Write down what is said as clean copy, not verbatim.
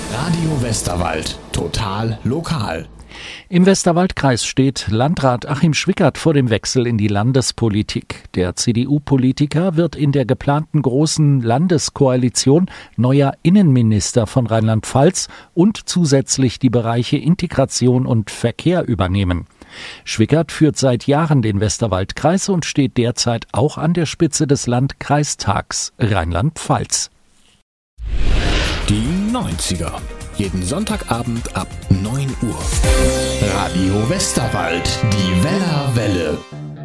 Radio Westerwald. Total lokal. Im Westerwaldkreis steht Landrat Achim Schwickert vor dem Wechsel in die Landespolitik. Der CDU-Politiker wird in der geplanten großen Landeskoalition neuer Innenminister von Rheinland-Pfalz und zusätzlich die Bereiche Integration und Verkehr übernehmen. Schwickert führt seit Jahren den Westerwaldkreis und steht derzeit auch an der Spitze des Landkreistags Rheinland-Pfalz. Die 90er. Jeden Sonntagabend ab 9 Uhr. Radio Westerwald, die Weller Welle.